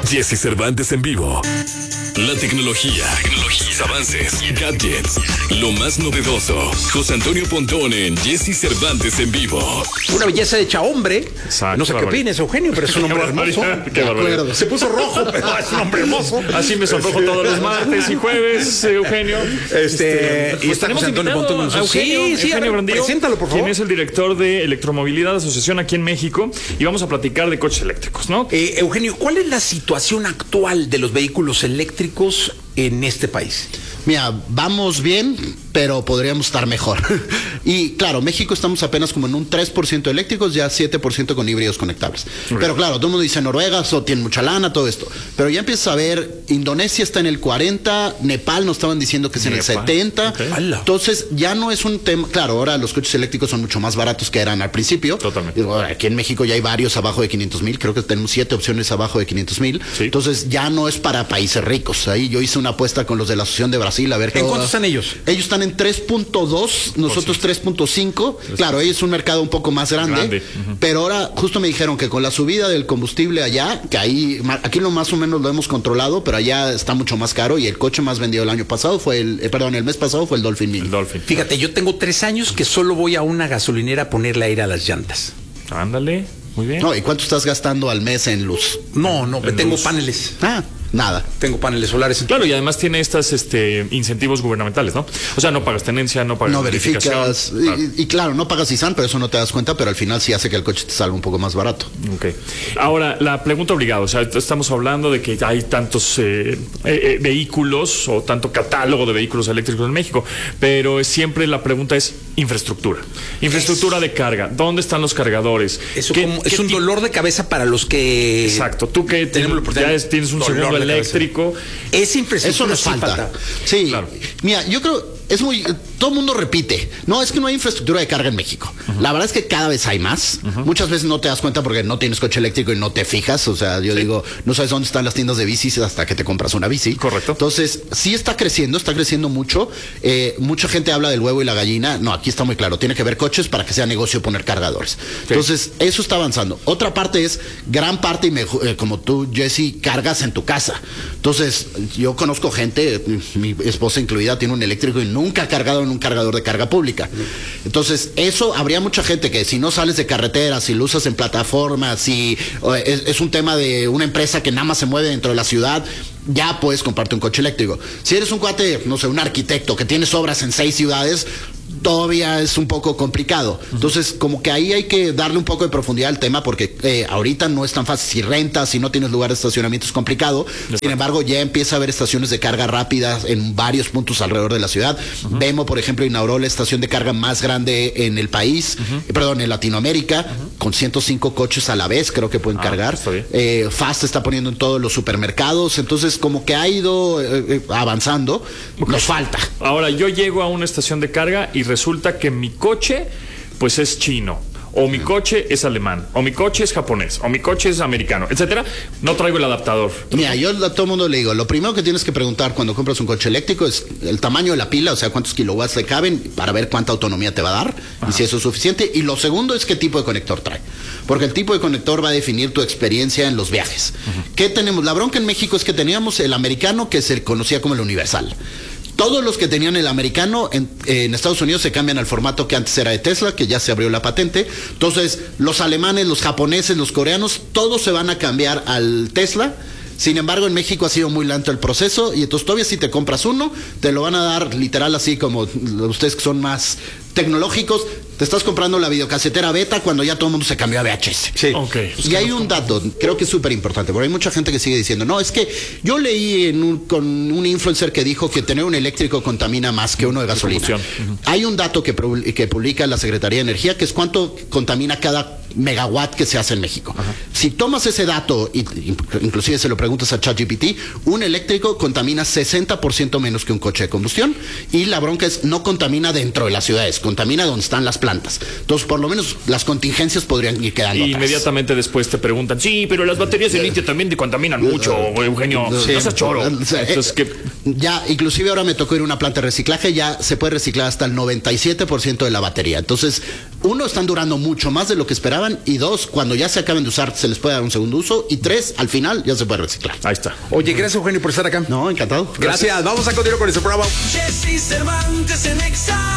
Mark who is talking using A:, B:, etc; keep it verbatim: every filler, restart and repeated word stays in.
A: Jesse Cervantes en vivo. La tecnología, tecnología, avances, gadgets, lo más novedoso. José Antonio Pontón en Jesse Cervantes en vivo.
B: Una belleza hecha hombre.
C: Exacto,
B: no sé qué
C: barbaridad.
B: opines, Eugenio, pero es un hombre hermoso.
C: Qué barbaridad.
B: Se puso rojo, pero es un hombre hermoso.
C: Así me sonrojo todos los martes y jueves, Eugenio.
B: Este, y está
C: tenemos
B: José Antonio
C: invitado
B: Pontón con
C: a
B: nosotros.
C: Eugenio,
B: Sí, sí, a
C: Eugenio
B: ver,
C: Brandillo,
B: preséntalo, por favor.
C: quien es el director de Electromovilidad Asociación aquí en México, y vamos a platicar de coches eléctricos, ¿no?
B: Eh, Eugenio, ¿cuál es la situación actual de los vehículos eléctricos en este país?
D: Mira, vamos bien, pero podríamos estar mejor. Y claro, México estamos apenas como en un tres por ciento eléctricos, ya siete por ciento con híbridos conectables. Okay. Pero claro, todo el mundo dice Noruega, so, tiene mucha lana, todo esto. Pero ya empiezas a ver, Indonesia está en el cuarenta, Nepal nos estaban diciendo que es en el setenta. Okay. Entonces ya no es un tema, claro, ahora los coches eléctricos son mucho más baratos que eran al principio.
C: Totalmente.
D: Digo, aquí en México ya hay varios abajo de quinientos mil, creo que tenemos siete opciones abajo de quinientos mil. Sí. Entonces ya no es para países ricos. Ahí yo hice una apuesta con los de la Asociación de Brasil a ver qué.
B: ¿En cuánto están ellos?
D: Ellos están en tres punto dos, nosotros tres punto cinco. Claro, ellos es un mercado un poco más grande, grande. Uh-huh. Pero ahora justo me dijeron que con la subida del combustible allá, que ahí, aquí lo más o menos lo hemos controlado, pero allá está mucho más caro, y el coche más vendido el año pasado fue el, eh, perdón, el mes pasado fue el Dolphin Mini.
C: El Dolphin.
B: Fíjate, yo tengo tres años que solo voy a una gasolinera a ponerle aire a las llantas.
C: Ándale, muy bien.
D: No, ¿y cuánto estás gastando al mes en luz?
B: No, no,
C: en
B: tengo
C: luz.
B: paneles.
D: Ah. Nada.
B: Tengo paneles solares.
C: Claro, y además tiene estas este, incentivos gubernamentales, ¿no? O sea, no pagas tenencia, no pagas
D: no verificas. Y claro. Y, y claro, no pagas I S A N, pero eso no te das cuenta, pero al final sí hace que el coche te salga un poco más barato.
C: Ok. Ahora, la pregunta obligada, o sea, estamos hablando de que hay tantos eh, eh, vehículos o tanto catálogo de vehículos eléctricos en México, pero siempre la pregunta es infraestructura. Infraestructura es, de carga. ¿Dónde están los cargadores?
B: Eso ¿Qué, como, ¿qué es un dolor de cabeza para los que...
C: Exacto. Tú que tenemos la oportunidad, ya es, tienes un segundo eléctrico.
B: Es infraestructura.
D: Eso nos falta. falta. Sí, claro. Mira, yo creo, es muy, todo el mundo repite, no, es que no hay infraestructura de carga en México. Uh-huh. La verdad es que cada vez hay más. Uh-huh. Muchas veces no te das cuenta porque no tienes coche eléctrico y no te fijas. O sea, yo sí. digo, no sabes dónde están las tiendas de bicis hasta que te compras una bici.
C: Correcto.
D: Entonces, sí está creciendo, está creciendo mucho. Eh, mucha gente habla del huevo y la gallina. No, aquí está muy claro. Tiene que haber coches para que sea negocio poner cargadores. Sí. Entonces, eso está avanzando. Otra parte es, gran parte, y me, eh, como tú, Jesse, cargas en tu casa. Entonces, yo conozco gente, mi esposa incluida, tiene un eléctrico y nunca ha cargado en un cargador de carga pública. Entonces, eso, habría mucha gente que si no sales de carretera, si lo usas en plataformas, si es, es un tema de una empresa que nada más se mueve dentro de la ciudad, ya puedes comprarte un coche eléctrico. Si eres un cuate, no sé, un arquitecto que tienes obras en seis ciudades, todavía es un poco complicado. Entonces, como que ahí hay que darle un poco de profundidad al tema, porque eh, ahorita no es tan fácil. Si rentas, si no tienes lugar de estacionamiento, es complicado. Sin embargo, ya empieza a haber estaciones de carga rápidas en varios puntos alrededor de la ciudad. Uh-huh. Vemo, por ejemplo, inauguró la estación de carga más grande en el país, uh-huh. eh, perdón, en Latinoamérica, uh-huh. con ciento cinco coches a la vez, creo que pueden ah, cargar. Eh, Fast está poniendo en todos los supermercados. Entonces, como que ha ido eh, eh, avanzando. Okay. Nos falta.
C: Ahora, yo llego a una estación de carga y resulta que mi coche pues es chino, o mi coche es alemán, o mi coche es japonés, o mi coche es americano, etcétera. No traigo el adaptador.
D: Mira, yo a todo el mundo le digo, lo primero que tienes que preguntar cuando compras un coche eléctrico es el tamaño de la pila, o sea, cuántos kilowatts le caben, para ver cuánta autonomía te va a dar. Ajá. Y si eso es suficiente. Y lo segundo es qué tipo de conector trae, porque el tipo de conector va a definir tu experiencia en los viajes. Uh-huh. ¿Qué tenemos? La bronca en México es que teníamos el americano, que se conocía como el universal. Todos los que tenían el americano en, en Estados Unidos se cambian al formato que antes era de Tesla, que ya se abrió la patente. Entonces, los alemanes, los japoneses, los coreanos, todos se van a cambiar al Tesla. Sin embargo, en México ha sido muy lento el proceso, y entonces todavía si te compras uno, te lo van a dar literal así como ustedes que son más tecnológicos. Te estás comprando la videocasetera beta cuando ya todo el mundo se cambió a V H S.
C: Sí. Okay.
D: Y hay un dato, creo que es súper importante, porque hay mucha gente que sigue diciendo, no, es que yo leí en un, con un influencer que dijo que tener un eléctrico contamina más que uno de gasolina. Uh-huh. Hay un dato que, que publica la Secretaría de Energía, que es cuánto contamina cada megawatt que se hace en México. Uh-huh. Si tomas ese dato, y inclusive se lo preguntas a ChatGPT, un eléctrico contamina sesenta por ciento menos que un coche de combustión, y la bronca es, no contamina dentro de las ciudades, contamina donde están las plantas. Entonces, por lo menos las contingencias podrían ir quedando
C: y
D: atrás.
C: Inmediatamente después te preguntan, sí, pero las baterías de litio también te contaminan mucho, Eugenio. Sí. No seas choro. Entonces, ¿qué?
D: Ya, inclusive ahora me tocó ir a una planta de reciclaje, ya se puede reciclar hasta el noventa y siete por ciento de la batería. Entonces, uno, están durando mucho más de lo que esperaban, y dos, cuando ya se acaben de usar se les puede dar un segundo uso, y tres, al final ya se puede reciclar.
C: Ahí está.
B: Oye, gracias, Eugenio, por estar acá.
D: No, encantado.
B: Gracias. Gracias. Vamos a continuar con este programa.
E: Jesse Cervantes en Exa.